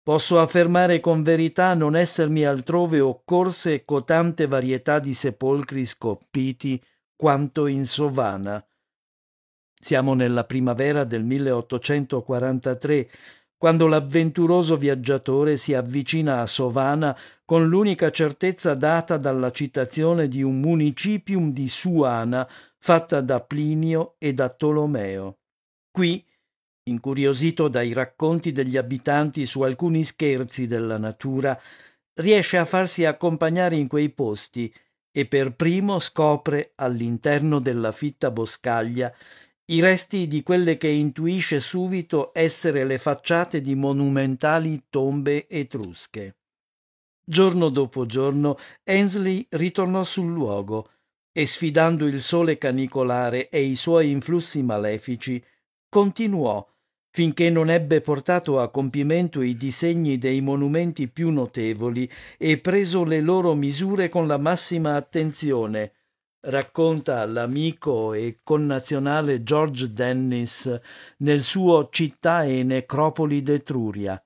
Posso affermare con verità non essermi altrove occorse cotante varietà di sepolcri scolpiti quanto in Sovana. Siamo nella primavera del 1843, quando l'avventuroso viaggiatore si avvicina a Sovana con l'unica certezza data dalla citazione di un municipium di Suana fatta da Plinio e da Tolomeo. Qui, incuriosito dai racconti degli abitanti su alcuni scherzi della natura, riesce a farsi accompagnare in quei posti e per primo scopre all'interno della fitta boscaglia i resti di quelle che intuisce subito essere le facciate di monumentali tombe etrusche. Giorno dopo giorno Ainsley ritornò sul luogo e, sfidando il sole canicolare e i suoi influssi malefici, continuò finché non ebbe portato a compimento i disegni dei monumenti più notevoli e preso le loro misure con la massima attenzione, racconta l'amico e connazionale George Dennis nel suo Città e necropoli d'Etruria,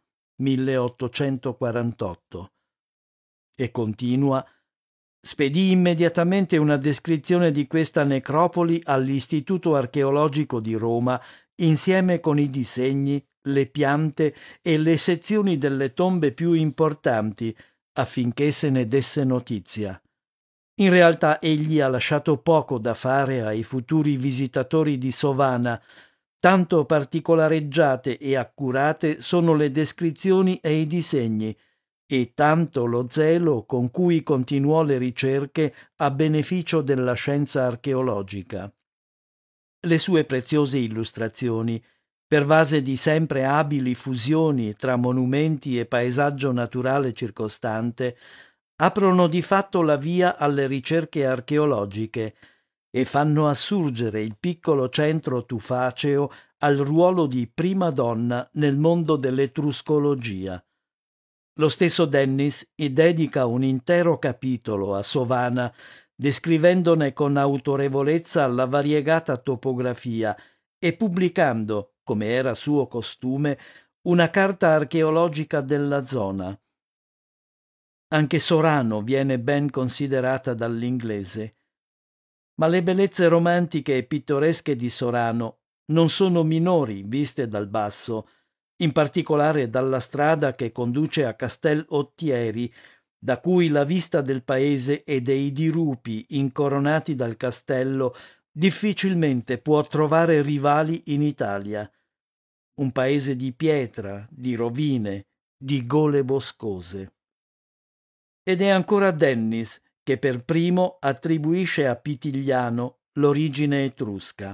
1848. E continua: spedì immediatamente una descrizione di questa necropoli all'Istituto Archeologico di Roma insieme con i disegni, le piante e le sezioni delle tombe più importanti affinché se ne desse notizia. In realtà egli ha lasciato poco da fare ai futuri visitatori di Sovana, tanto particolareggiate e accurate sono le descrizioni e i disegni, e tanto lo zelo con cui continuò le ricerche a beneficio della scienza archeologica. Le sue preziose illustrazioni, pervase di sempre abili fusioni tra monumenti e paesaggio naturale circostante, aprono di fatto la via alle ricerche archeologiche e fanno assurgere il piccolo centro tufaceo al ruolo di prima donna nel mondo dell'etruscologia. Lo stesso Dennis dedica un intero capitolo a Sovana, descrivendone con autorevolezza la variegata topografia e pubblicando, come era suo costume, una carta archeologica della zona. Anche Sorano viene ben considerata dall'inglese, ma le bellezze romantiche e pittoresche di Sorano non sono minori viste dal basso, in particolare dalla strada che conduce a Castel Ottieri, da cui la vista del paese e dei dirupi incoronati dal castello difficilmente può trovare rivali in Italia. Un paese di pietra, di rovine, di gole boscose. Ed è ancora Dennis che per primo attribuisce a Pitigliano l'origine etrusca.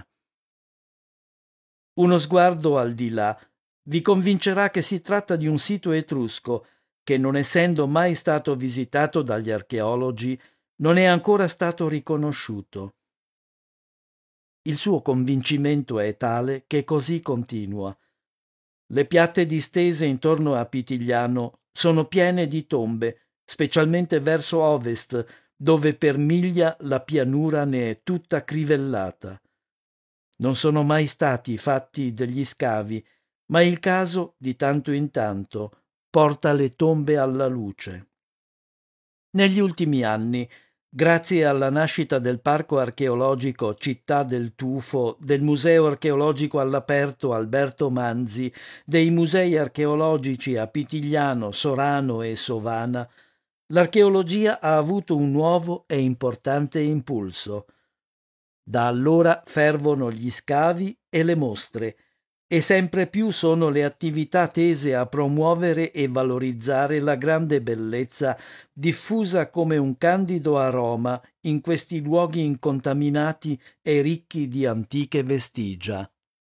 Uno sguardo al di là vi convincerà che si tratta di un sito etrusco che, non essendo mai stato visitato dagli archeologi, non è ancora stato riconosciuto. Il suo convincimento è tale che così continua. Le piatte distese intorno a Pitigliano sono piene di tombe, specialmente verso ovest, dove per miglia la pianura ne è tutta crivellata. Non sono mai stati fatti degli scavi, ma il caso, di tanto in tanto, porta le tombe alla luce. Negli ultimi anni, grazie alla nascita del Parco archeologico Città del Tufo, del Museo archeologico all'aperto Alberto Manzi, dei musei archeologici a Pitigliano, Sorano e Sovana, l'archeologia ha avuto un nuovo e importante impulso. Da allora fervono gli scavi e le mostre, e sempre più sono le attività tese a promuovere e valorizzare la grande bellezza diffusa come un candido aroma in questi luoghi incontaminati e ricchi di antiche vestigia.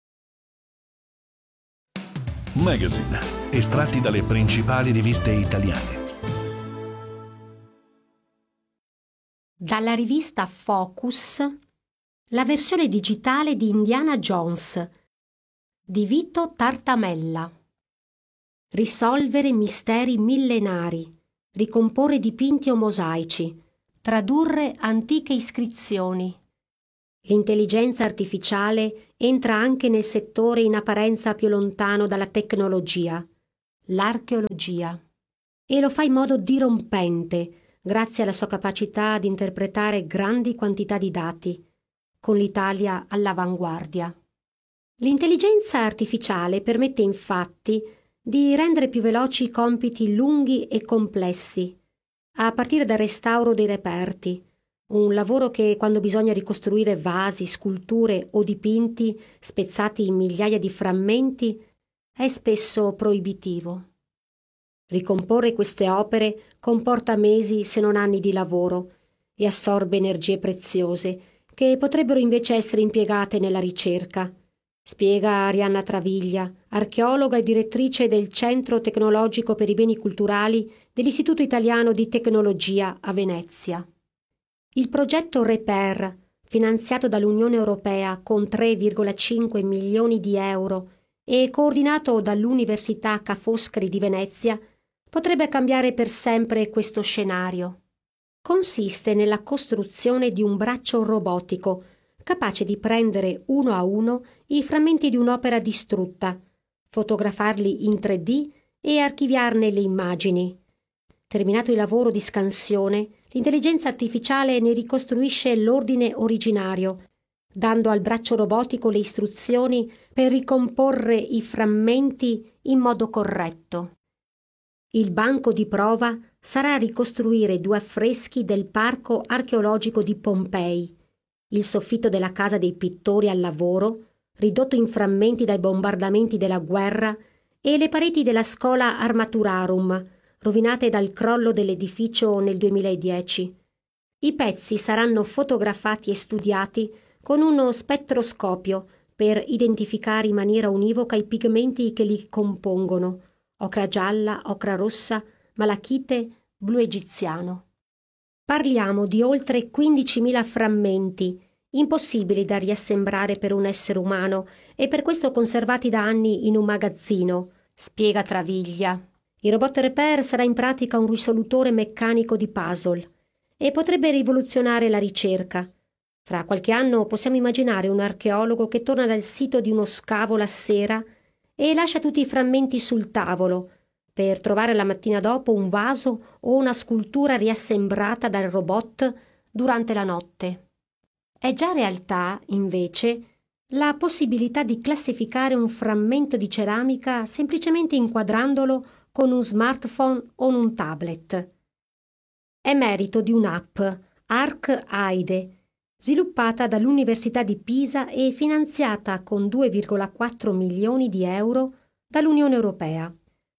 Magazine, estratti dalle principali riviste italiane. Dalla rivista Focus, la versione digitale di Indiana Jones di Vito Tartamella. Risolvere misteri millenari, ricomporre dipinti o mosaici, tradurre antiche iscrizioni. L'intelligenza artificiale entra anche nel settore in apparenza più lontano dalla tecnologia, l'archeologia. E lo fa in modo dirompente, grazie alla sua capacità di interpretare grandi quantità di dati, con l'Italia all'avanguardia. L'intelligenza artificiale permette infatti di rendere più veloci compiti lunghi e complessi, a partire dal restauro dei reperti, un lavoro che, quando bisogna ricostruire vasi, sculture o dipinti spezzati in migliaia di frammenti, è spesso proibitivo. Ricomporre queste opere comporta mesi se non anni di lavoro e assorbe energie preziose che potrebbero invece essere impiegate nella ricerca, spiega Arianna Traviglia, archeologa e direttrice del Centro Tecnologico per i Beni Culturali dell'Istituto Italiano di Tecnologia a Venezia. Il progetto REPER, finanziato dall'Unione Europea con 3,5 milioni di euro e coordinato dall'Università Ca' Foscari di Venezia, potrebbe cambiare per sempre questo scenario. Consiste nella costruzione di un braccio robotico capace di prendere uno a uno i frammenti di un'opera distrutta, fotografarli in 3D e archiviarne le immagini. Terminato il lavoro di scansione, l'intelligenza artificiale ne ricostruisce l'ordine originario, dando al braccio robotico le istruzioni per ricomporre i frammenti in modo corretto. Il banco di prova sarà ricostruire 2 affreschi del Parco archeologico di Pompei, il soffitto della casa dei pittori al lavoro, ridotto in frammenti dai bombardamenti della guerra, e le pareti della Schola Armaturarum, rovinate dal crollo dell'edificio nel 2010. I pezzi saranno fotografati e studiati con uno spettroscopio per identificare in maniera univoca i pigmenti che li compongono: ocra gialla, ocra rossa, malachite, blu egiziano. Parliamo di oltre 15.000 frammenti, impossibili da riassemblare per un essere umano e per questo conservati da anni in un magazzino, spiega Traviglia. Il robot Repair sarà in pratica un risolutore meccanico di puzzle e potrebbe rivoluzionare la ricerca. Fra qualche anno possiamo immaginare un archeologo che torna dal sito di uno scavo la sera e lascia tutti i frammenti sul tavolo, per trovare la mattina dopo un vaso o una scultura riassemblata dal robot durante la notte. È già realtà, invece, la possibilità di classificare un frammento di ceramica semplicemente inquadrandolo con un smartphone o un tablet. È merito di un'app, ArcAide, sviluppata dall'Università di Pisa e finanziata con 2,4 milioni di euro dall'Unione Europea.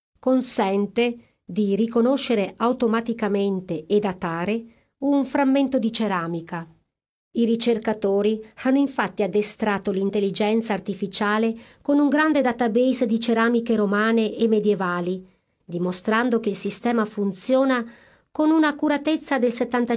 Consente di riconoscere automaticamente e datare un frammento di ceramica. I ricercatori hanno infatti addestrato l'intelligenza artificiale con un grande database di ceramiche romane e medievali, dimostrando che il sistema funziona con un'accuratezza del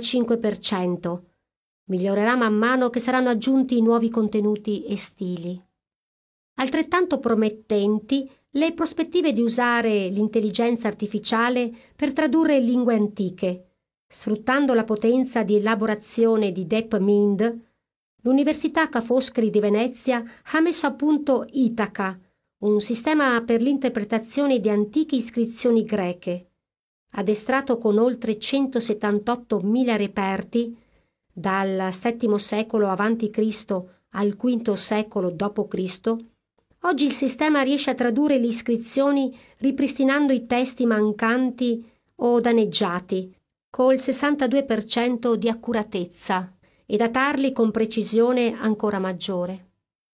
75%. Migliorerà man mano che saranno aggiunti nuovi contenuti e stili. Altrettanto promettenti le prospettive di usare l'intelligenza artificiale per tradurre lingue antiche. Sfruttando la potenza di elaborazione di DeepMind, l'Università Ca' Foscari di Venezia ha messo a punto Itaca, un sistema per l'interpretazione di antiche iscrizioni greche. Addestrato con oltre 178.000 reperti, dal VII secolo a.C. al V secolo d.C., oggi il sistema riesce a tradurre le iscrizioni ripristinando i testi mancanti o danneggiati, col 62% di accuratezza, e datarli con precisione ancora maggiore.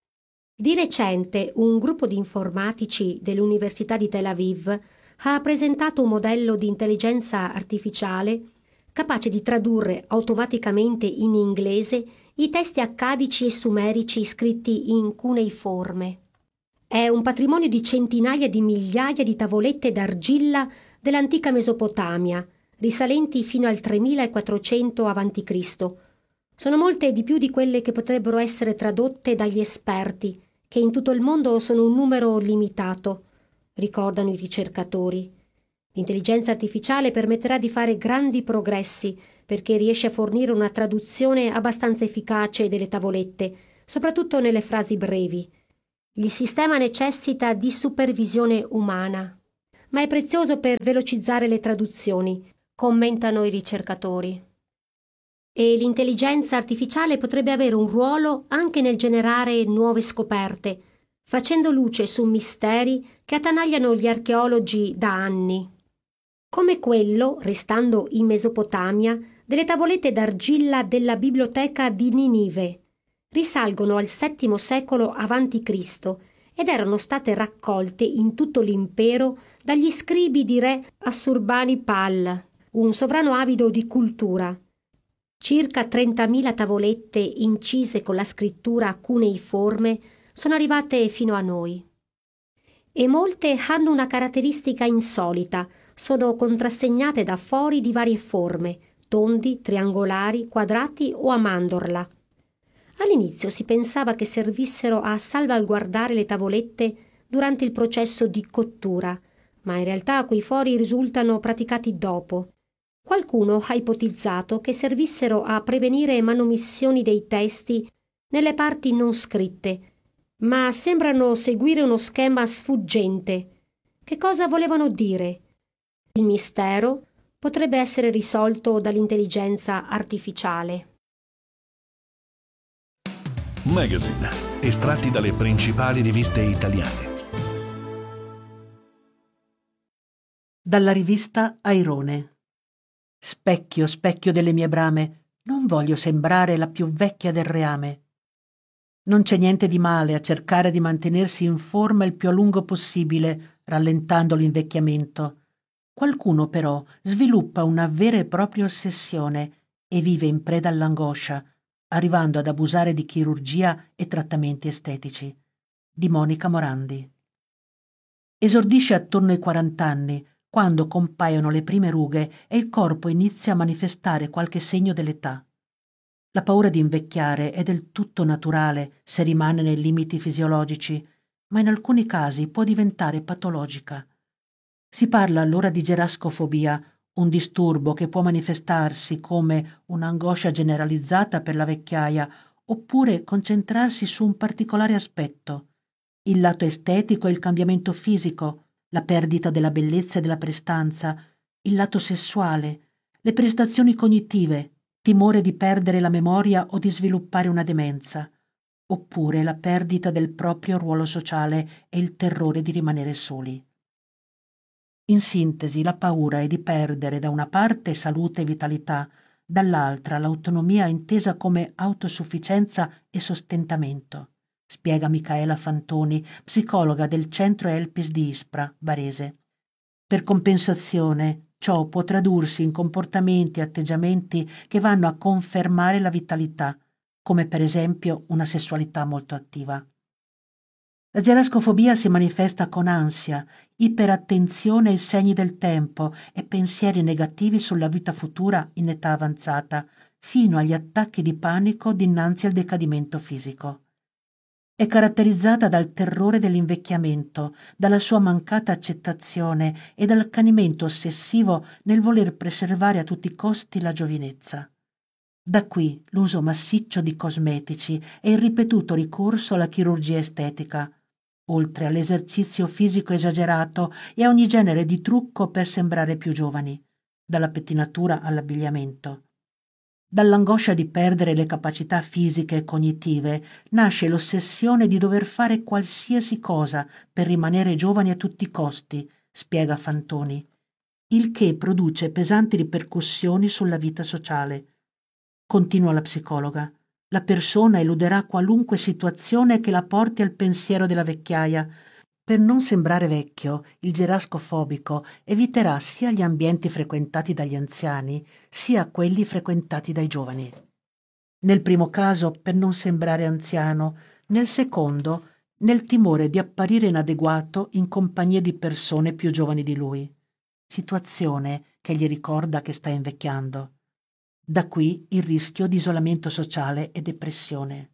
Di recente un gruppo di informatici dell'Università di Tel Aviv ha presentato un modello di intelligenza artificiale capace di tradurre automaticamente in inglese i testi accadici e sumerici scritti in cuneiforme. È un patrimonio di centinaia di migliaia di tavolette d'argilla dell'antica Mesopotamia, risalenti fino al 3400 a.C. Sono molte di più di quelle che potrebbero essere tradotte dagli esperti, che in tutto il mondo sono un numero limitato, ricordano i ricercatori. L'intelligenza artificiale permetterà di fare grandi progressi perché riesce a fornire una traduzione abbastanza efficace delle tavolette, soprattutto nelle frasi brevi. Il sistema necessita di supervisione umana, ma è prezioso per velocizzare le traduzioni, commentano i ricercatori. E l'intelligenza artificiale potrebbe avere un ruolo anche nel generare nuove scoperte, facendo luce su misteri che attanagliano gli archeologi da anni. Come quello, restando in Mesopotamia, delle tavolette d'argilla della biblioteca di Ninive. Risalgono al VII secolo a.C. ed erano state raccolte in tutto l'impero dagli scribi di re Assurbanipal, un sovrano avido di cultura. Circa 30.000 tavolette incise con la scrittura cuneiforme sono arrivate fino a noi. E molte hanno una caratteristica insolita, sono contrassegnate da fori di varie forme, tondi, triangolari, quadrati o a mandorla. All'inizio si pensava che servissero a salvaguardare le tavolette durante il processo di cottura, ma in realtà quei fori risultano praticati dopo. Qualcuno ha ipotizzato che servissero a prevenire manomissioni dei testi nelle parti non scritte, ma sembrano seguire uno schema sfuggente. Che cosa volevano dire? Il mistero potrebbe essere risolto dall'intelligenza artificiale. Magazine, estratti dalle principali riviste italiane. Dalla rivista Airone. Specchio, specchio delle mie brame, non voglio sembrare la più vecchia del reame. Non c'è niente di male a cercare di mantenersi in forma il più a lungo possibile, rallentando l'invecchiamento. Qualcuno però sviluppa una vera e propria ossessione e vive in preda all'angoscia, arrivando ad abusare di chirurgia e trattamenti estetici. Di Monica Morandi. Esordisce attorno ai 40 anni, quando compaiono le prime rughe e il corpo inizia a manifestare qualche segno dell'età. La paura di invecchiare è del tutto naturale se rimane nei limiti fisiologici, ma in alcuni casi può diventare patologica. Si parla allora di gerascofobia, un disturbo che può manifestarsi come un'angoscia generalizzata per la vecchiaia oppure concentrarsi su un particolare aspetto, il lato estetico e il cambiamento fisico, la perdita della bellezza e della prestanza, il lato sessuale, le prestazioni cognitive, timore di perdere la memoria o di sviluppare una demenza, oppure la perdita del proprio ruolo sociale e il terrore di rimanere soli. In sintesi, la paura è di perdere da una parte salute e vitalità, dall'altra l'autonomia intesa come autosufficienza e sostentamento, spiega Micaela Fantoni, psicologa del centro Elpis di Ispra, Varese. Per compensazione, ciò può tradursi in comportamenti e atteggiamenti che vanno a confermare la vitalità, come per esempio una sessualità molto attiva. La gerascofobia si manifesta con ansia, iperattenzione ai segni del tempo e pensieri negativi sulla vita futura in età avanzata, fino agli attacchi di panico dinanzi al decadimento fisico. È caratterizzata dal terrore dell'invecchiamento, dalla sua mancata accettazione e dall'accanimento ossessivo nel voler preservare a tutti i costi la giovinezza. Da qui l'uso massiccio di cosmetici e il ripetuto ricorso alla chirurgia estetica, oltre all'esercizio fisico esagerato e a ogni genere di trucco per sembrare più giovani, dalla pettinatura all'abbigliamento. Dall'angoscia di perdere le capacità fisiche e cognitive nasce l'ossessione di dover fare qualsiasi cosa per rimanere giovani a tutti i costi, spiega Fantoni, il che produce pesanti ripercussioni sulla vita sociale. Continua la psicologa. La persona eluderà qualunque situazione che la porti al pensiero della vecchiaia. Per non sembrare vecchio, il gerascofobico eviterà sia gli ambienti frequentati dagli anziani, sia quelli frequentati dai giovani. Nel primo caso, per non sembrare anziano, nel secondo, nel timore di apparire inadeguato in compagnia di persone più giovani di lui. Situazione che gli ricorda che sta invecchiando. Da qui il rischio di isolamento sociale e depressione.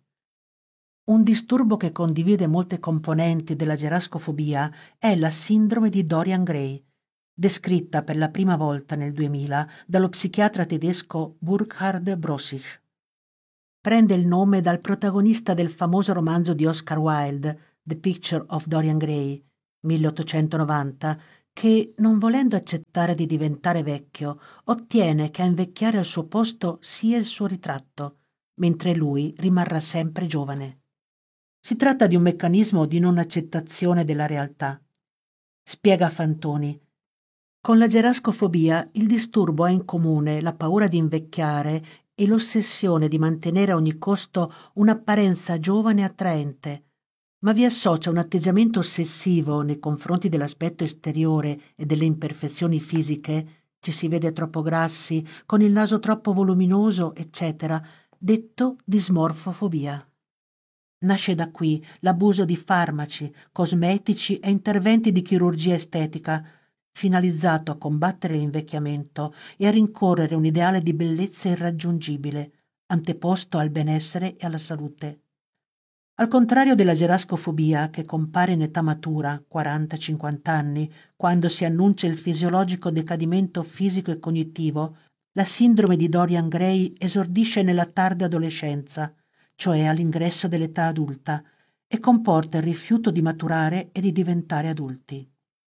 Un disturbo che condivide molte componenti della gerascofobia è la sindrome di Dorian Gray, descritta per la prima volta nel 2000 dallo psichiatra tedesco Burkhard Brossich. Prende il nome dal protagonista del famoso romanzo di Oscar Wilde, The Picture of Dorian Gray, 1890, che, non volendo accettare di diventare vecchio, ottiene che a invecchiare al suo posto sia il suo ritratto, mentre lui rimarrà sempre giovane. Si tratta di un meccanismo di non accettazione della realtà. Spiega Fantoni: con la gerascofobia il disturbo ha in comune la paura di invecchiare e l'ossessione di mantenere a ogni costo un'apparenza giovane e attraente, ma vi associa un atteggiamento ossessivo nei confronti dell'aspetto esteriore e delle imperfezioni fisiche, ci si vede troppo grassi, con il naso troppo voluminoso, eccetera, detto dismorfofobia. Nasce da qui l'abuso di farmaci, cosmetici e interventi di chirurgia estetica, finalizzato a combattere l'invecchiamento e a rincorrere un ideale di bellezza irraggiungibile, anteposto al benessere e alla salute. Al contrario della gerascofobia, che compare in età matura, 40-50 anni, quando si annuncia il fisiologico decadimento fisico e cognitivo, la sindrome di Dorian Gray esordisce nella tarda adolescenza, cioè all'ingresso dell'età adulta, e comporta il rifiuto di maturare e di diventare adulti.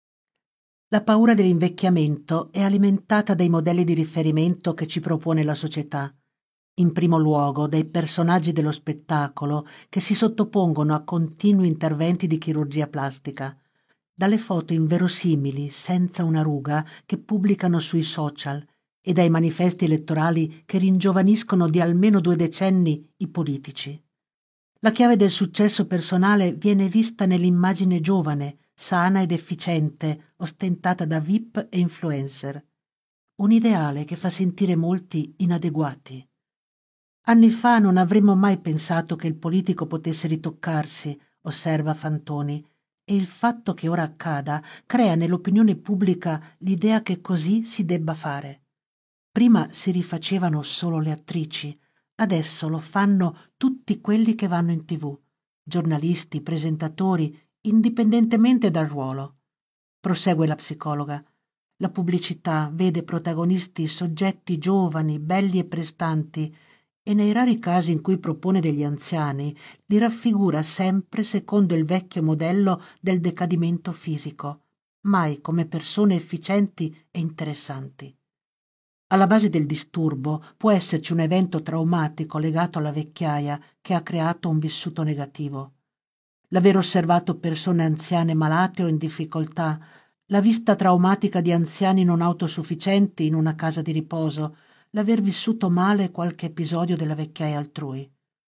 La paura dell'invecchiamento è alimentata dai modelli di riferimento che ci propone la società, in primo luogo dai personaggi dello spettacolo che si sottopongono a continui interventi di chirurgia plastica, dalle foto inverosimili senza una ruga che pubblicano sui social e dai manifesti elettorali che ringiovaniscono di almeno 2 decenni i politici. La chiave del successo personale viene vista nell'immagine giovane, sana ed efficiente, ostentata da VIP e influencer. Un ideale che fa sentire molti inadeguati. Anni fa non avremmo mai pensato che il politico potesse ritoccarsi, osserva Fantoni, e il fatto che ora accada crea nell'opinione pubblica l'idea che così si debba fare. Prima si rifacevano solo le attrici, adesso lo fanno tutti quelli che vanno in TV, giornalisti, presentatori, indipendentemente dal ruolo. Prosegue la psicologa. La pubblicità vede protagonisti soggetti giovani, belli e prestanti, e nei rari casi in cui propone degli anziani li raffigura sempre secondo il vecchio modello del decadimento fisico, mai come persone efficienti e interessanti. Alla base del disturbo può esserci un evento traumatico legato alla vecchiaia che ha creato un vissuto negativo. L'aver osservato persone anziane malate o in difficoltà, la vista traumatica di anziani non autosufficienti in una casa di riposo, l'aver vissuto male qualche episodio della vecchiaia altrui.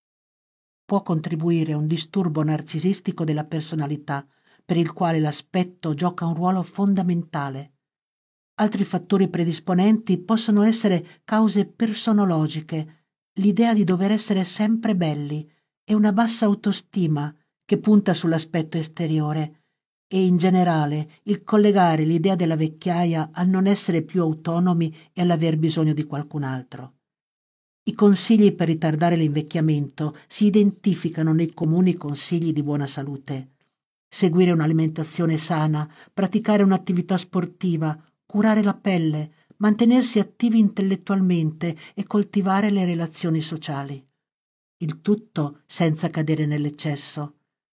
Può contribuire un disturbo narcisistico della personalità, per il quale l'aspetto gioca un ruolo fondamentale. Altri fattori predisponenti possono essere cause personologiche, l'idea di dover essere sempre belli e una bassa autostima che punta sull'aspetto esteriore, e in generale il collegare l'idea della vecchiaia al non essere più autonomi e all'aver bisogno di qualcun altro. I consigli per ritardare l'invecchiamento si identificano nei comuni consigli di buona salute. Seguire un'alimentazione sana, praticare un'attività sportiva, curare la pelle, mantenersi attivi intellettualmente e coltivare le relazioni sociali. Il tutto senza cadere nell'eccesso.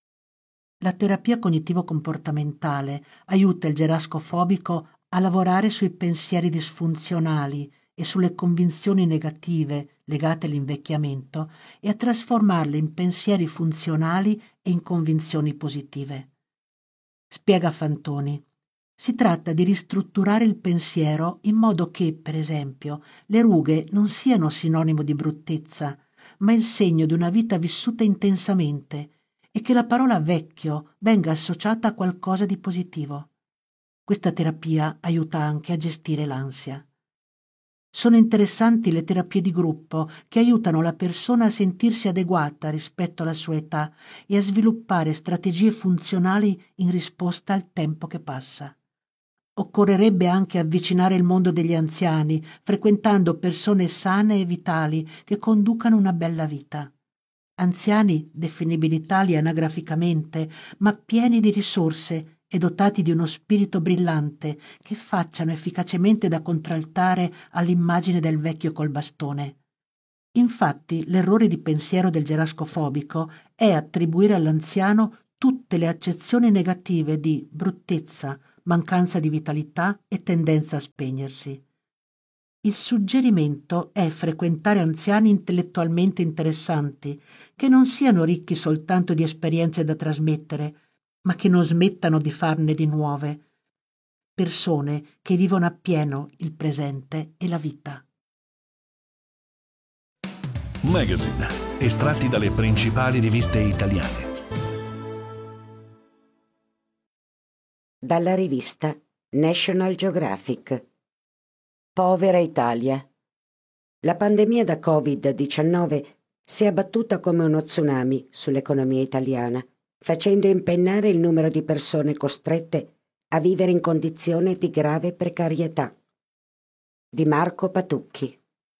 La terapia cognitivo-comportamentale aiuta il gerascofobico a lavorare sui pensieri disfunzionali e sulle convinzioni negative legate all'invecchiamento e a trasformarle in pensieri funzionali e in convinzioni positive. Spiega Fantoni: si tratta di ristrutturare il pensiero in modo che, per esempio, le rughe non siano sinonimo di bruttezza, ma il segno di una vita vissuta intensamente, e che la parola vecchio venga associata a qualcosa di positivo. Questa terapia aiuta anche a gestire l'ansia. Sono interessanti le terapie di gruppo che aiutano la persona a sentirsi adeguata rispetto alla sua età e a sviluppare strategie funzionali in risposta al tempo che passa. Occorrerebbe anche avvicinare il mondo degli anziani, frequentando persone sane e vitali che conducano una bella vita. Anziani definibili tali anagraficamente, ma pieni di risorse e dotati di uno spirito brillante che facciano efficacemente da contraltare all'immagine del vecchio col bastone. Infatti, l'errore di pensiero del gerascofobico è attribuire all'anziano tutte le accezioni negative di bruttezza, mancanza di vitalità e tendenza a spegnersi. Il suggerimento è frequentare anziani intellettualmente interessanti, che non siano ricchi soltanto di esperienze da trasmettere, ma che non smettano di farne di nuove. Persone che vivono appieno il presente e la vita. Magazine, estratti dalle principali riviste italiane. Dalla rivista National Geographic. Povera Italia. La pandemia da Covid-19 si è abbattuta come uno tsunami sull'economia italiana, facendo impennare il numero di persone costrette a vivere in condizioni di grave precarietà. Di Marco Patucchi.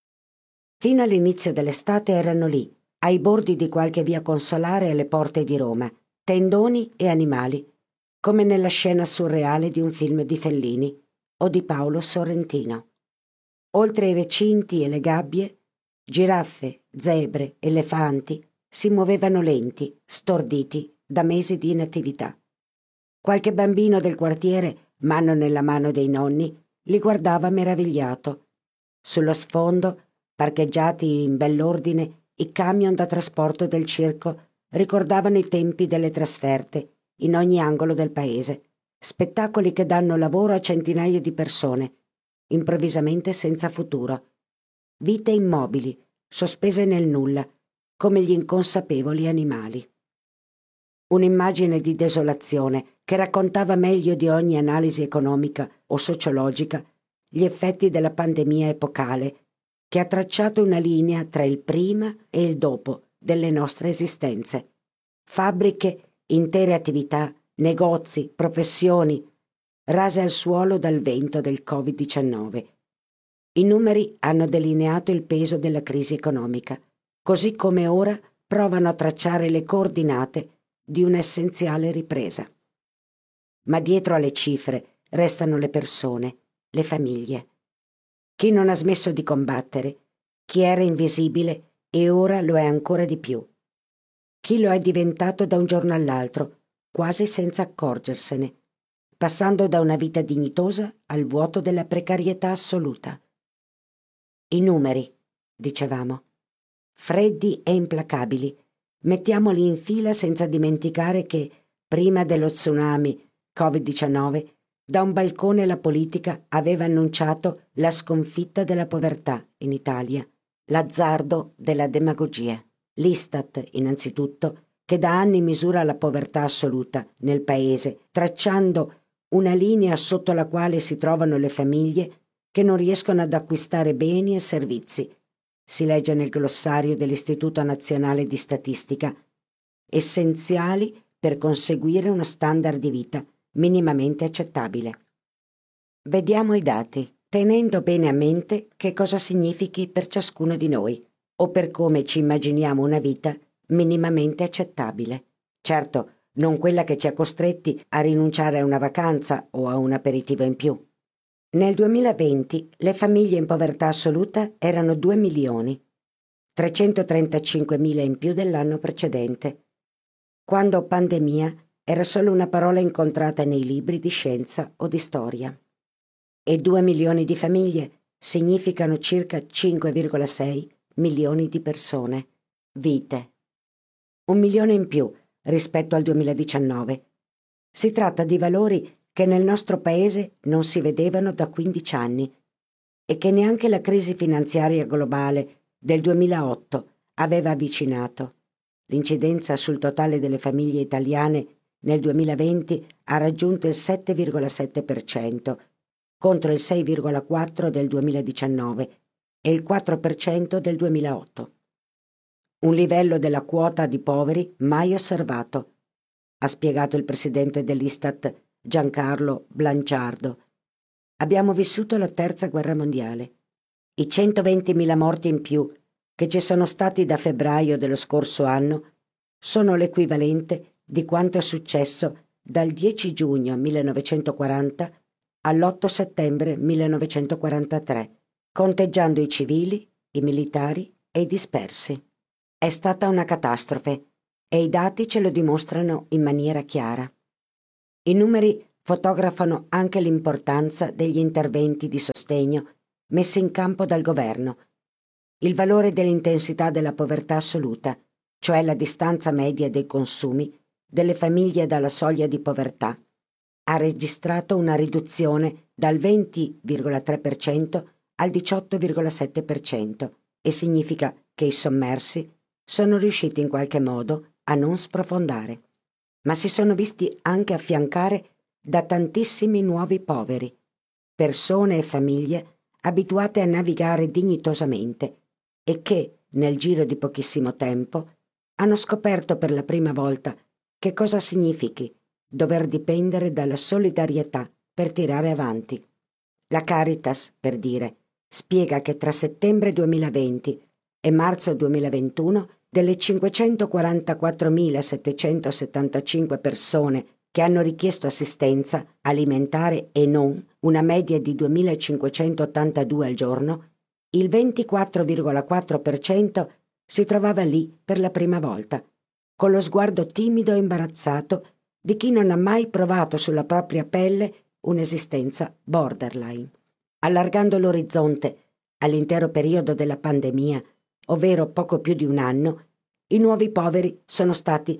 Fino all'inizio dell'estate erano lì, ai bordi di qualche via consolare alle porte di Roma, tendoni e animali, come nella scena surreale di un film di Fellini o di Paolo Sorrentino. Oltre i recinti e le gabbie, giraffe, zebre, elefanti si muovevano lenti, storditi da mesi di inattività. Qualche bambino del quartiere, mano nella mano dei nonni, li guardava meravigliato. Sullo sfondo, parcheggiati in bell'ordine, i camion da trasporto del circo ricordavano i tempi delle trasferte in ogni angolo del paese, spettacoli che danno lavoro a centinaia di persone, improvvisamente senza futuro. Vite immobili, sospese nel nulla, come gli inconsapevoli animali. Un'immagine di desolazione che raccontava meglio di ogni analisi economica o sociologica gli effetti della pandemia epocale che ha tracciato una linea tra il prima e il dopo delle nostre esistenze. Fabbriche, intere attività, negozi, professioni, rase al suolo dal vento del Covid-19. I numeri hanno delineato il peso della crisi economica, così come ora provano a tracciare le coordinate di un'essenziale ripresa. Ma dietro alle cifre restano le persone, le famiglie. Chi non ha smesso di combattere, chi era invisibile e ora lo è ancora di più. Chi lo è diventato da un giorno all'altro, quasi senza accorgersene, passando da una vita dignitosa al vuoto della precarietà assoluta. I numeri, dicevamo, freddi e implacabili, mettiamoli in fila senza dimenticare che, prima dello tsunami Covid-19, da un balcone la politica aveva annunciato la sconfitta della povertà in Italia, l'azzardo della demagogia. L'Istat, innanzitutto, che da anni misura la povertà assoluta nel paese, tracciando una linea sotto la quale si trovano le famiglie che non riescono ad acquistare beni e servizi. Si legge nel glossario dell'Istituto Nazionale di Statistica, essenziali per conseguire uno standard di vita minimamente accettabile. Vediamo i dati, tenendo bene a mente che cosa significhi per ciascuno di noi, o per come ci immaginiamo una vita minimamente accettabile. Certo, non quella che ci ha costretti a rinunciare a una vacanza o a un aperitivo in più. Nel 2020 le famiglie in povertà assoluta erano 2 milioni, 335.000 in più dell'anno precedente, quando pandemia era solo una parola incontrata nei libri di scienza o di storia. E 2 milioni di famiglie significano circa 5,6 milioni di persone, vite. 1 milione in più rispetto al 2019. Si tratta di valori che nel nostro paese non si vedevano da 15 anni e che neanche la crisi finanziaria globale del 2008 aveva avvicinato. L'incidenza sul totale delle famiglie italiane nel 2020 ha raggiunto il 7,7%, contro il 6,4% del 2019 e il 4% del 2008. Un livello della quota di poveri mai osservato, ha spiegato il presidente dell'Istat Giancarlo Blanciardo. Abbiamo vissuto la terza guerra mondiale. I 120.000 morti in più che ci sono stati da febbraio dello scorso anno sono l'equivalente di quanto è successo dal 10 giugno 1940 all'8 settembre 1943, conteggiando i civili, i militari e i dispersi. È stata una catastrofe e i dati ce lo dimostrano in maniera chiara. I numeri fotografano anche l'importanza degli interventi di sostegno messi in campo dal governo, il valore dell'intensità della povertà assoluta, cioè la distanza media dei consumi delle famiglie dalla soglia di povertà, ha registrato una riduzione dal 20,3% al 18,7% e significa che i sommersi sono riusciti in qualche modo a non sprofondare, ma si sono visti anche affiancare da tantissimi nuovi poveri, persone e famiglie abituate a navigare dignitosamente e che, nel giro di pochissimo tempo, hanno scoperto per la prima volta che cosa significhi dover dipendere dalla solidarietà per tirare avanti. La Caritas, per dire, spiega che tra settembre 2020 e marzo 2021 delle 544.775 persone che hanno richiesto assistenza alimentare e non, una media di 2.582 al giorno, il 24,4% si trovava lì per la prima volta, con lo sguardo timido e imbarazzato di chi non ha mai provato sulla propria pelle un'esistenza borderline. Allargando l'orizzonte all'intero periodo della pandemia, ovvero poco più di un anno, i nuovi poveri sono stati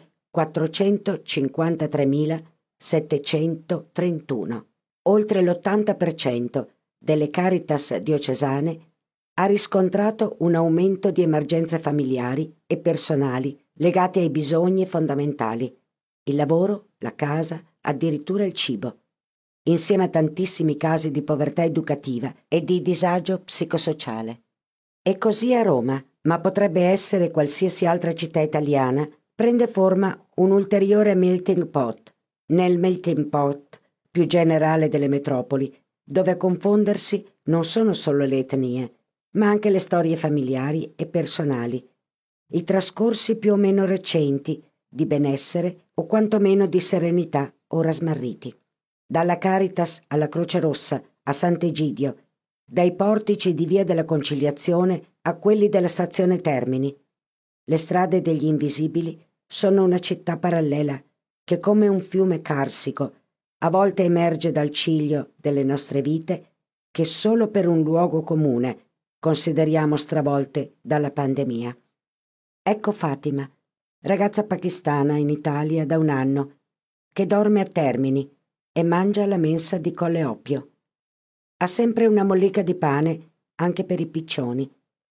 453.731. Oltre l'80% delle Caritas diocesane ha riscontrato un aumento di emergenze familiari e personali legate ai bisogni fondamentali, il lavoro, la casa, addirittura il cibo, insieme a tantissimi casi di povertà educativa e di disagio psicosociale. E così a Roma, ma potrebbe essere qualsiasi altra città italiana, prende forma un ulteriore melting pot, nel melting pot più generale delle metropoli, dove a confondersi non sono solo le etnie, ma anche le storie familiari e personali, i trascorsi più o meno recenti di benessere o quantomeno di serenità ora smarriti. Dalla Caritas alla Croce Rossa, a Sant'Egidio, dai portici di Via della Conciliazione a quelli della stazione Termini. Le strade degli invisibili sono una città parallela che, come un fiume carsico, a volte emerge dal ciglio delle nostre vite che solo per un luogo comune consideriamo stravolte dalla pandemia. Ecco Fatima, ragazza pakistana in Italia da un anno, che dorme a Termini e mangia alla mensa di Colle Oppio. Ha sempre una mollica di pane anche per i piccioni.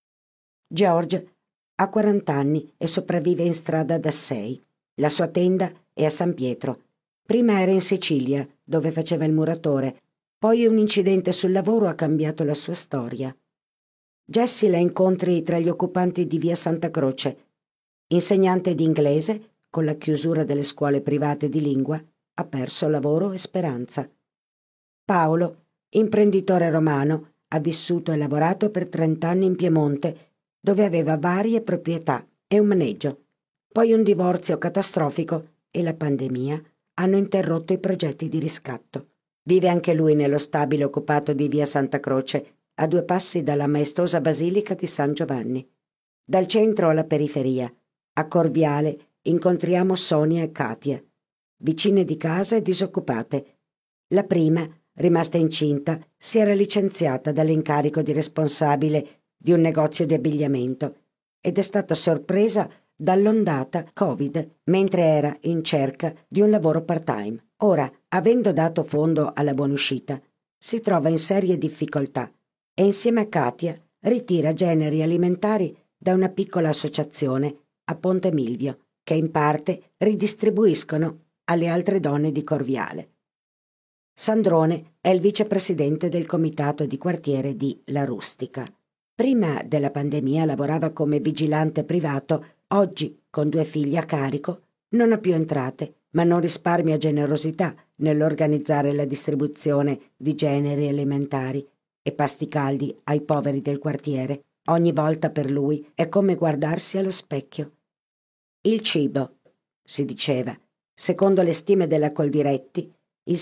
George ha 40 anni e sopravvive in strada da 6. La sua tenda è a San Pietro. Prima era in Sicilia, dove faceva il muratore, poi un incidente sul lavoro ha cambiato la sua storia. Jessie la incontri tra gli occupanti di Via Santa Croce. Insegnante di inglese, con la chiusura delle scuole private di lingua, ha perso lavoro e speranza. Paolo, imprenditore romano, ha vissuto e lavorato per 30 anni in Piemonte, dove aveva varie proprietà e un maneggio. Poi un divorzio catastrofico e la pandemia hanno interrotto i progetti di riscatto. Vive anche lui nello stabile occupato di Via Santa Croce, a 2 passi dalla maestosa basilica di San Giovanni. Dal centro alla periferia, a Corviale, incontriamo Sonia e Katia, vicine di casa e disoccupate. La prima, rimasta incinta, si era licenziata dall'incarico di responsabile di un negozio di abbigliamento ed è stata sorpresa dall'ondata Covid mentre era in cerca di un lavoro part-time. Ora, avendo dato fondo alla buonuscita, si trova in serie difficoltà e insieme a Katia ritira generi alimentari da una piccola associazione a Ponte Milvio, che in parte ridistribuiscono alle altre donne di Corviale. Sandrone è il vicepresidente del comitato di quartiere di La Rustica. Prima della pandemia lavorava come vigilante privato, oggi, con 2 figli a carico, non ha più entrate, ma non risparmia generosità nell'organizzare la distribuzione di generi alimentari e pasti caldi ai poveri del quartiere. Ogni volta per lui è come guardarsi allo specchio. Il cibo, si diceva, secondo le stime della Coldiretti, il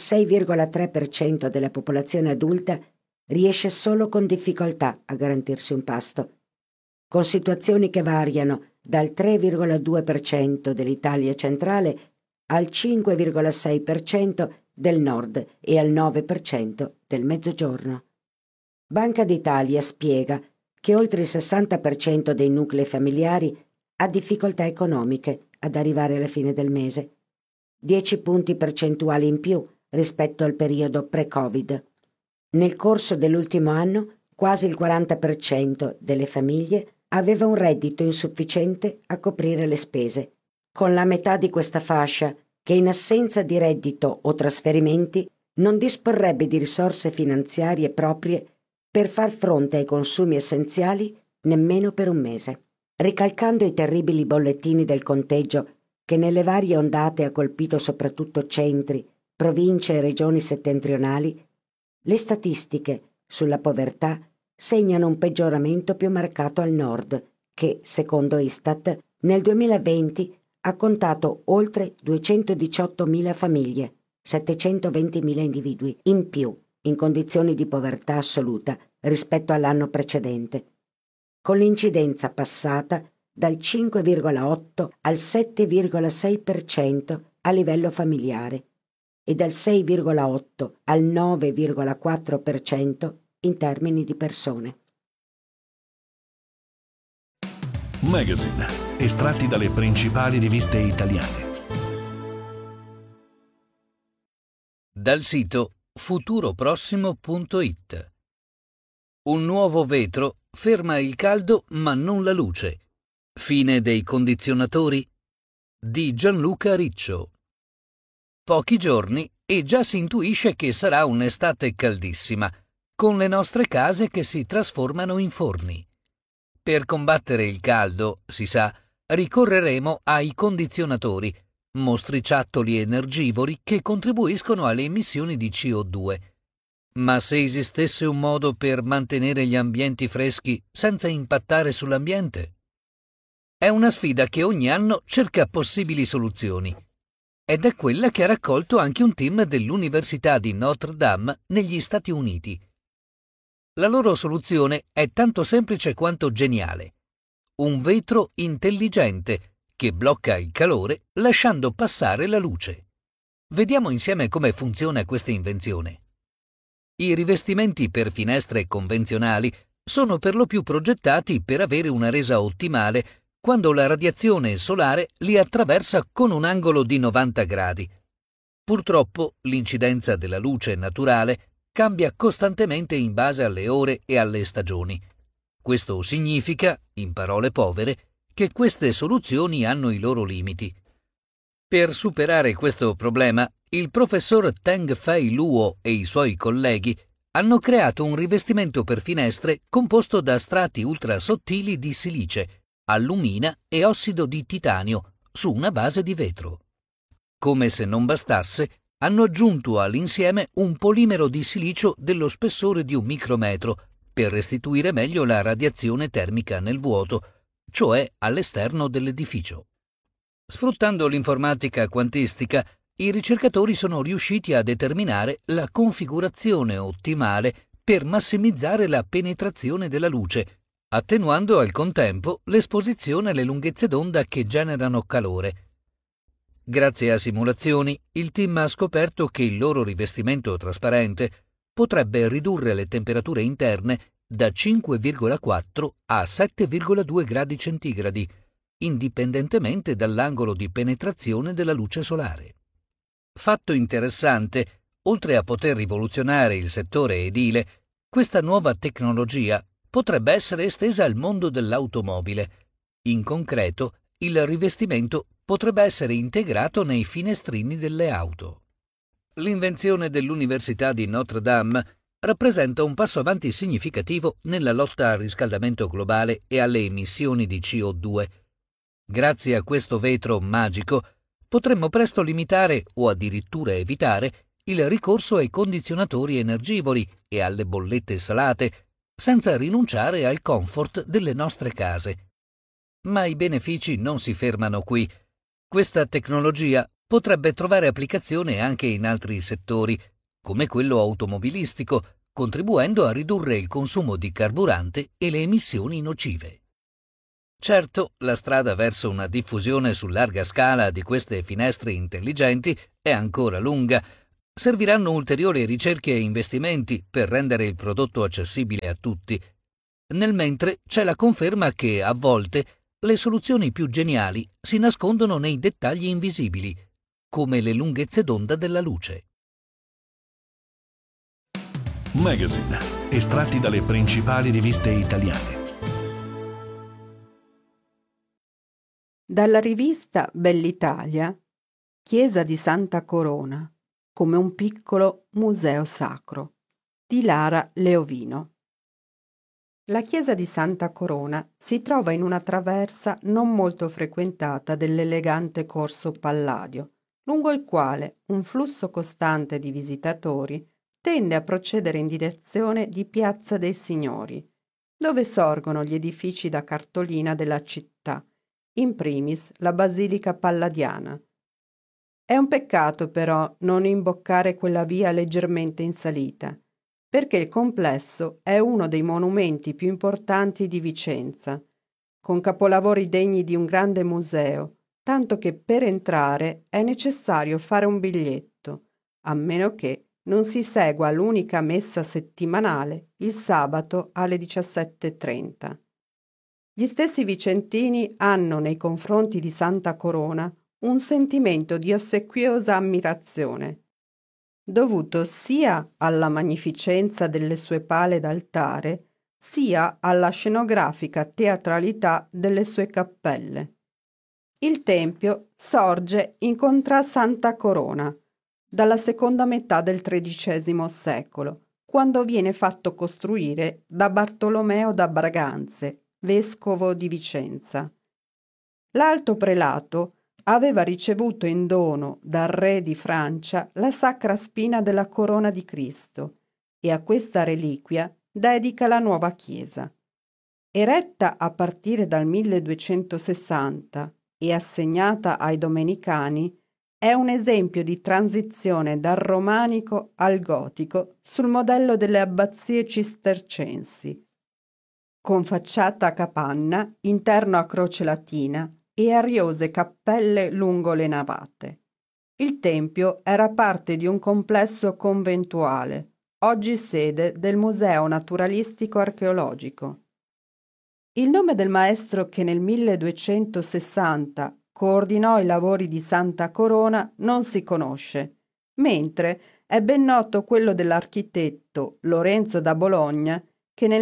6,3% della popolazione adulta riesce solo con difficoltà a garantirsi un pasto, con situazioni che variano dal 3,2% dell'Italia centrale al 5,6% del nord e al 9% del mezzogiorno. Banca d'Italia spiega che oltre il 60% dei nuclei familiari ha difficoltà economiche ad arrivare alla fine del mese, 10 punti percentuali in più rispetto al periodo pre-Covid. Nel corso dell'ultimo anno quasi il 40% delle famiglie aveva un reddito insufficiente a coprire le spese, con la metà di questa fascia che in assenza di reddito o trasferimenti non disporrebbe di risorse finanziarie proprie per far fronte ai consumi essenziali nemmeno per un mese. Ricalcando i terribili bollettini del conteggio che nelle varie ondate ha colpito soprattutto centri, province e regioni settentrionali, le statistiche sulla povertà segnano un peggioramento più marcato al nord, che, secondo Istat, nel 2020 ha contato oltre 218.000 famiglie, 720.000 individui in più in condizioni di povertà assoluta rispetto all'anno precedente, con l'incidenza passata dal 5,8 al 7,6% a livello familiare e dal 6,8 al 9,4% in termini di persone. Magazine, estratti dalle principali riviste italiane. Dal sito futuroprossimo.it. Un nuovo vetro ferma il caldo ma non la luce. Fine dei condizionatori? Di Gianluca Riccio. Pochi giorni e già si intuisce che sarà un'estate caldissima, con le nostre case che si trasformano in forni. Per combattere il caldo, si sa, ricorreremo ai condizionatori, mostriciattoli energivori che contribuiscono alle emissioni di CO2. Ma se esistesse un modo per mantenere gli ambienti freschi senza impattare sull'ambiente? È una sfida che ogni anno cerca possibili soluzioni. Ed è quella che ha raccolto anche un team dell'Università di Notre Dame negli Stati Uniti. La loro soluzione è tanto semplice quanto geniale. Un vetro intelligente che blocca il calore lasciando passare la luce. Vediamo insieme come funziona questa invenzione. I rivestimenti per finestre convenzionali sono per lo più progettati per avere una resa ottimale quando la radiazione solare li attraversa con un angolo di 90 gradi. Purtroppo l'incidenza della luce naturale cambia costantemente in base alle ore e alle stagioni. Questo significa, in parole povere, che queste soluzioni hanno i loro limiti. Per superare questo problema, il professor Teng-Fei Luo e i suoi colleghi hanno creato un rivestimento per finestre composto da strati ultrasottili di silice, allumina e ossido di titanio su una base di vetro. Come se non bastasse, hanno aggiunto all'insieme un polimero di silicio dello spessore di 1 micrometro per restituire meglio la radiazione termica nel vuoto, cioè all'esterno dell'edificio. Sfruttando l'informatica quantistica, i ricercatori sono riusciti a determinare la configurazione ottimale per massimizzare la penetrazione della luce, attenuando al contempo l'esposizione alle lunghezze d'onda che generano calore. Grazie a simulazioni, il team ha scoperto che il loro rivestimento trasparente potrebbe ridurre le temperature interne da 5,4 a 7,2 gradi centigradi, indipendentemente dall'angolo di penetrazione della luce solare. Fatto interessante, oltre a poter rivoluzionare il settore edile, questa nuova tecnologia potrebbe essere estesa al mondo dell'automobile. In concreto, il rivestimento potrebbe essere integrato nei finestrini delle auto. L'invenzione dell'Università di Notre Dame rappresenta un passo avanti significativo nella lotta al riscaldamento globale e alle emissioni di CO2. Grazie a questo vetro magico potremmo presto limitare o addirittura evitare il ricorso ai condizionatori energivori e alle bollette salate, senza rinunciare al comfort delle nostre case. Ma i benefici non si fermano qui. Questa tecnologia potrebbe trovare applicazione anche in altri settori, come quello automobilistico, contribuendo a ridurre il consumo di carburante e le emissioni nocive. Certo, la strada verso una diffusione su larga scala di queste finestre intelligenti è ancora lunga. Serviranno ulteriori ricerche e investimenti per rendere il prodotto accessibile a tutti. Nel mentre c'è la conferma che, a volte, le soluzioni più geniali si nascondono nei dettagli invisibili, come le lunghezze d'onda della luce. Magazine, estratti dalle principali riviste italiane. Dalla rivista Bell'Italia, Chiesa di Santa Corona, come un piccolo museo sacro, di Lara Leovino. La chiesa di Santa Corona si trova in una traversa non molto frequentata dell'elegante corso Palladio, lungo il quale un flusso costante di visitatori tende a procedere in direzione di Piazza dei Signori, dove sorgono gli edifici da cartolina della città, in primis la Basilica Palladiana. È un peccato però non imboccare quella via leggermente in salita, perché il complesso è uno dei monumenti più importanti di Vicenza, con capolavori degni di un grande museo, tanto che per entrare è necessario fare un biglietto, a meno che non si segua l'unica messa settimanale il sabato alle 17:30. Gli stessi vicentini hanno nei confronti di Santa Corona un sentimento di ossequiosa ammirazione, dovuto sia alla magnificenza delle sue pale d'altare, sia alla scenografica teatralità delle sue cappelle. Il tempio sorge in Contrà Santa Corona, dalla seconda metà del XIII secolo, quando viene fatto costruire da Bartolomeo da Braganze, vescovo di Vicenza. L'alto prelato aveva ricevuto in dono dal re di Francia la sacra spina della corona di Cristo e a questa reliquia dedica la nuova chiesa. Eretta a partire dal 1260 e assegnata ai domenicani, è un esempio di transizione dal romanico al gotico sul modello delle abbazie cistercensi, con facciata a capanna, interno a croce latina e ariose cappelle lungo le navate. Il tempio era parte di un complesso conventuale, oggi sede del Museo Naturalistico Archeologico. Il nome del maestro che nel 1260 coordinò i lavori di Santa Corona non si conosce, mentre è ben noto quello dell'architetto Lorenzo da Bologna che nel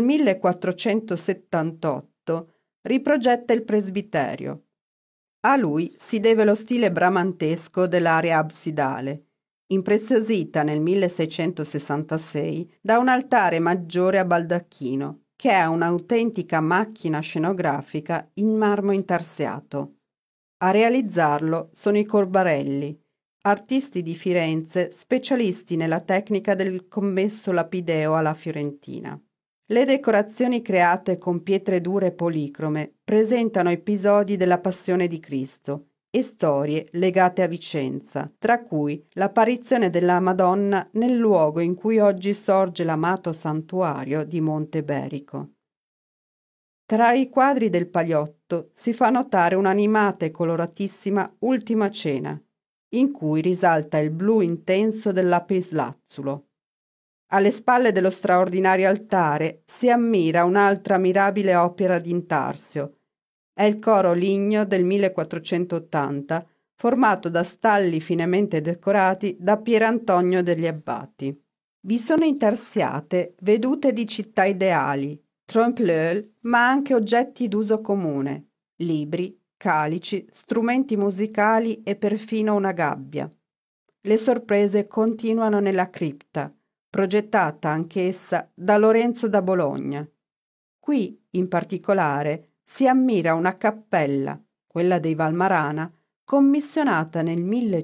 1478 riprogetta il presbiterio. A lui si deve lo stile bramantesco dell'area absidale, impreziosita nel 1666 da un altare maggiore a baldacchino, che è un'autentica macchina scenografica in marmo intarsiato. A realizzarlo sono i Corbarelli, artisti di Firenze specialisti nella tecnica del commesso lapideo alla fiorentina. Le decorazioni create con pietre dure policrome presentano episodi della Passione di Cristo e storie legate a Vicenza, tra cui l'apparizione della Madonna nel luogo in cui oggi sorge l'amato santuario di Monte Berico. Tra i quadri del Paliotto si fa notare un'animata e coloratissima Ultima Cena, in cui risalta il blu intenso del lapislazzulo. Alle spalle dello straordinario altare si ammira un'altra mirabile opera di intarsio. È il coro ligneo del 1480, formato da stalli finemente decorati da Pierantonio degli Abbati. Vi sono intarsiate vedute di città ideali, trompe-l'œil, ma anche oggetti d'uso comune, libri, calici, strumenti musicali e perfino una gabbia. Le sorprese continuano nella cripta, progettata anch'essa da Lorenzo da Bologna. Qui, in particolare, si ammira una cappella, quella dei Valmarana, commissionata nel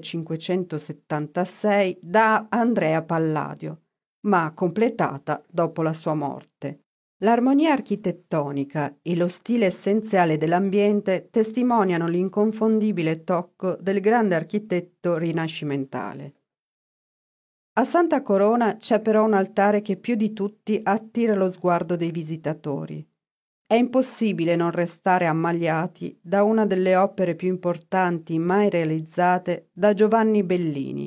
1576 da Andrea Palladio, ma completata dopo la sua morte. L'armonia architettonica e lo stile essenziale dell'ambiente testimoniano l'inconfondibile tocco del grande architetto rinascimentale. A Santa Corona c'è però un altare che più di tutti attira lo sguardo dei visitatori. È impossibile non restare ammaliati da una delle opere più importanti mai realizzate da Giovanni Bellini,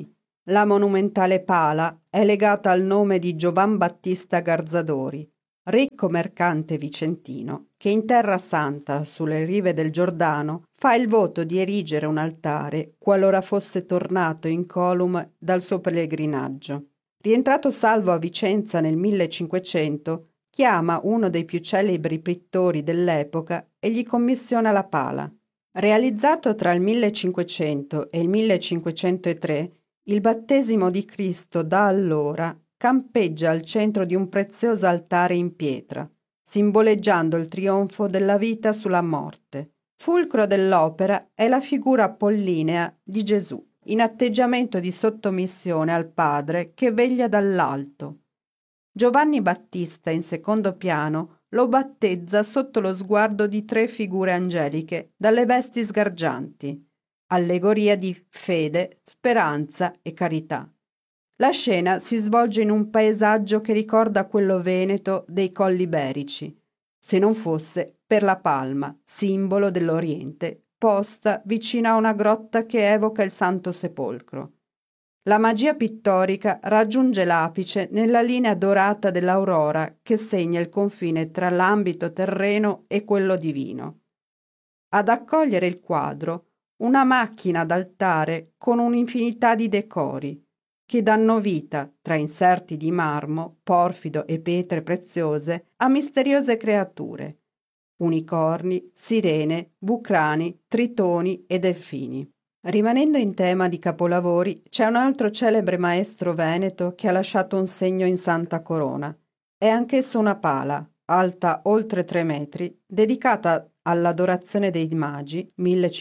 La monumentale pala è legata al nome di Giovan Battista Garzadori, ricco mercante vicentino, che in Terra Santa, sulle rive del Giordano, fa il voto di erigere un altare qualora fosse tornato incolume dal suo pellegrinaggio. Rientrato salvo a Vicenza nel 1500, chiama uno dei più celebri pittori dell'epoca e gli commissiona la pala. Realizzato tra il 1500 e il 1503, il battesimo di Cristo da allora campeggia al centro di un prezioso altare in pietra, simboleggiando il trionfo della vita sulla morte. Fulcro dell'opera è la figura apollinea di Gesù, in atteggiamento di sottomissione al Padre che veglia dall'alto. Giovanni Battista, in secondo piano, lo battezza sotto lo sguardo di 3 figure angeliche dalle vesti sgargianti, allegoria di fede, speranza e carità. La scena si svolge in un paesaggio che ricorda quello veneto dei Colli Iberici, se non fosse per la palma, simbolo dell'Oriente, posta vicino a una grotta che evoca il Santo Sepolcro. La magia pittorica raggiunge l'apice nella linea dorata dell'aurora che segna il confine tra l'ambito terreno e quello divino. Ad accogliere il quadro, una macchina d'altare con un'infinità di decori, che danno vita, tra inserti di marmo, porfido e pietre preziose, a misteriose creature, unicorni, sirene, bucrani, tritoni e delfini. Rimanendo in tema di capolavori, c'è un altro celebre maestro veneto che ha lasciato un segno in Santa Corona. È anch'esso una pala, alta oltre 3 metri, dedicata all'Adorazione dei Magi,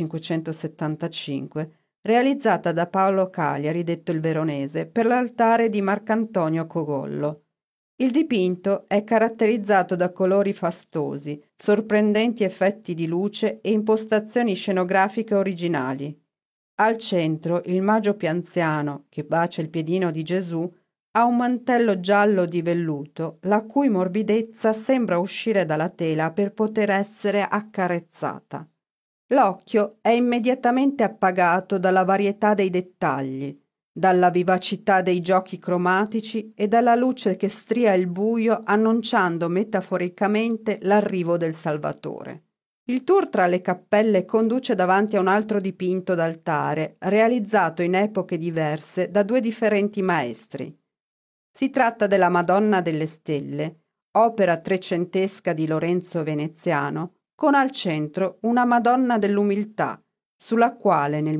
1575, realizzata da Paolo Cagliari, detto il Veronese, per l'altare di Marcantonio Cogollo. Il dipinto è caratterizzato da colori fastosi, sorprendenti effetti di luce e impostazioni scenografiche originali. Al centro il Magio più anziano, che bacia il piedino di Gesù, ha un mantello giallo di velluto, la cui morbidezza sembra uscire dalla tela per poter essere accarezzata. L'occhio è immediatamente appagato dalla varietà dei dettagli, dalla vivacità dei giochi cromatici e dalla luce che stria il buio annunciando metaforicamente l'arrivo del Salvatore. Il tour tra le cappelle conduce davanti a un altro dipinto d'altare, realizzato in epoche diverse da 2 differenti maestri. Si tratta della Madonna delle Stelle, opera trecentesca di Lorenzo Veneziano, con al centro una Madonna dell'Umiltà, sulla quale nel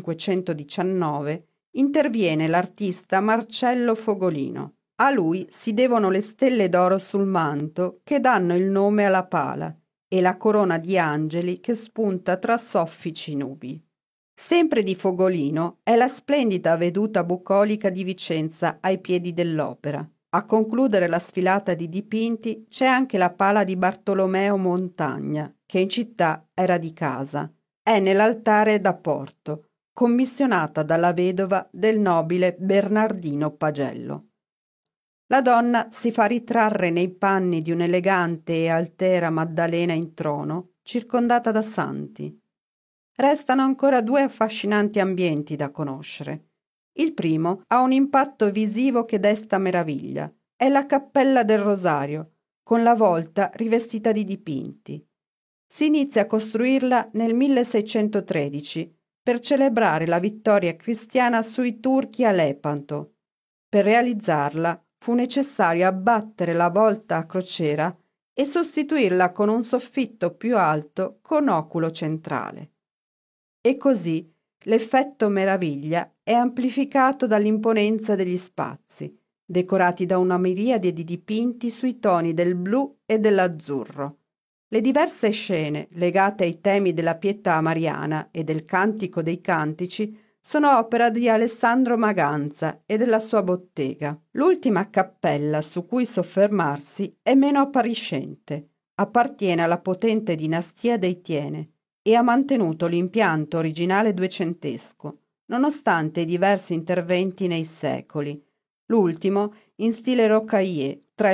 1519 interviene l'artista Marcello Fogolino. A lui si devono le stelle d'oro sul manto che danno il nome alla pala e la corona di angeli che spunta tra soffici nubi. Sempre di Fogolino è la splendida veduta bucolica di Vicenza ai piedi dell'opera. A concludere la sfilata di dipinti c'è anche la pala di Bartolomeo Montagna, che in città era di casa. È nell'altare da Porto, commissionata dalla vedova del nobile Bernardino Pagello. La donna si fa ritrarre nei panni di un'elegante e altera Maddalena in trono, circondata da santi. Restano ancora 2 affascinanti ambienti da conoscere. Il primo ha un impatto visivo che desta meraviglia. È la Cappella del Rosario, con la volta rivestita di dipinti. Si inizia a costruirla nel 1613 per celebrare la vittoria cristiana sui turchi a Lepanto. Per realizzarla fu necessario abbattere la volta a crociera e sostituirla con un soffitto più alto con oculo centrale. E così l'effetto meraviglia è amplificato dall'imponenza degli spazi, decorati da una miriade di dipinti sui toni del blu e dell'azzurro. Le diverse scene legate ai temi della pietà mariana e del Cantico dei Cantici sono opera di Alessandro Maganza e della sua bottega. L'ultima cappella su cui soffermarsi è meno appariscente, appartiene alla potente dinastia dei Tiene e ha mantenuto l'impianto originale 200esco, nonostante i diversi interventi nei secoli, l'ultimo in stile rocaille tra il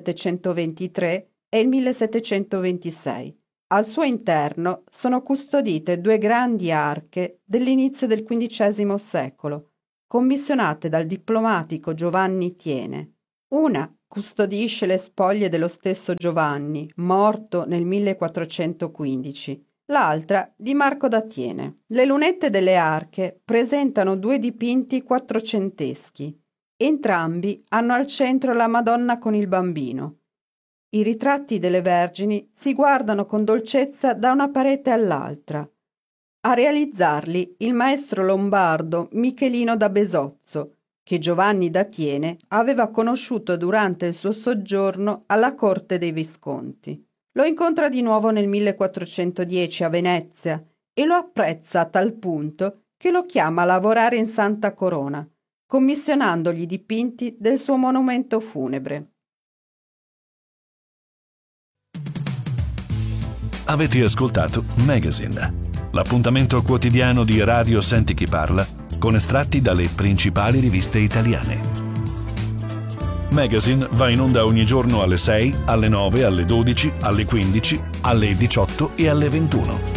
1723 e il 1726. Al suo interno sono custodite 2 grandi arche dell'inizio del XV secolo, commissionate dal diplomatico Giovanni Tiene. Una custodisce le spoglie dello stesso Giovanni, morto nel 1415, l'altra di Marco da Tiene. Le lunette delle arche presentano 2 dipinti quattrocenteschi. Entrambi hanno al centro la Madonna con il bambino. I ritratti delle Vergini si guardano con dolcezza da una parete all'altra. A realizzarli il maestro lombardo Michelino da Besozzo, che Giovanni da Tiene aveva conosciuto durante il suo soggiorno alla corte dei Visconti. Lo incontra di nuovo nel 1410 a Venezia e lo apprezza a tal punto che lo chiama a lavorare in Santa Corona, commissionandogli i dipinti del suo monumento funebre. Avete ascoltato Magazine, l'appuntamento quotidiano di Radio Senti Chi Parla con estratti dalle principali riviste italiane. Magazine va in onda ogni giorno alle 6, alle 9, alle 12, alle 15, alle 18 e alle 21.